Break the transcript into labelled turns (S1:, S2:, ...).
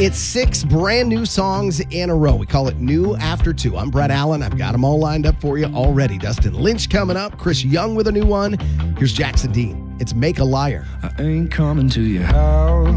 S1: It's 6 brand new songs in a row. We call it New After 2. I'm Brett Allen. I've got them all lined up for you already. Dustin Lynch coming up. Chris Young with a new one. Here's Jackson Dean. It's Make a Liar.
S2: I ain't coming to your house.